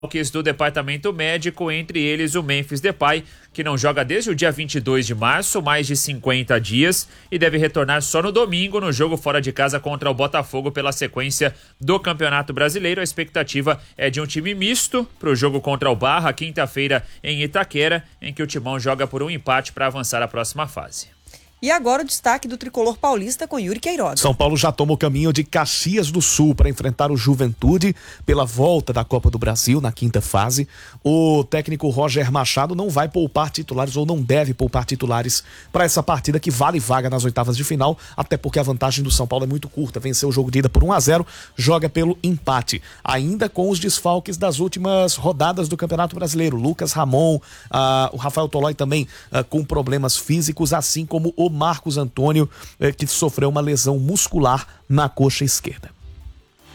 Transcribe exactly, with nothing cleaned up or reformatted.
do departamento médico, entre eles o Memphis Depay, que não joga desde o dia vinte e dois de março, mais de cinquenta dias, e deve retornar só no domingo no jogo fora de casa contra o Botafogo pela sequência do Campeonato Brasileiro. A expectativa é de um time misto para o jogo contra o Barra, quinta-feira em Itaquera, em que o Timão joga por um empate para avançar à próxima fase. E agora o destaque do tricolor paulista com Yuri Queiroz. São Paulo já toma o caminho de Caxias do Sul para enfrentar o Juventude pela volta da Copa do Brasil na quinta fase. O técnico Roger Machado não vai poupar titulares ou não deve poupar titulares para essa partida que vale vaga nas oitavas de final, até porque a vantagem do São Paulo é muito curta. Venceu o jogo de ida por um a zero, joga pelo empate. Ainda com os desfalques das últimas rodadas do Campeonato Brasileiro. Lucas Ramon, uh, o Rafael Tolói também uh, com problemas físicos, assim como o Marcos Antônio, eh, que sofreu uma lesão muscular na coxa esquerda.